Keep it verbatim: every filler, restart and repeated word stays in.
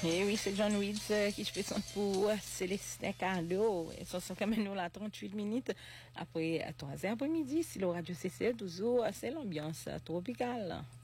Et oui, c'est John Reed euh, qui je présente pour euh, Célestin Carlo. Et ça sont quand même nous là trente-huit minutes après trois heures après-midi. Si le radio C C douze, c'est l'ambiance tropicale.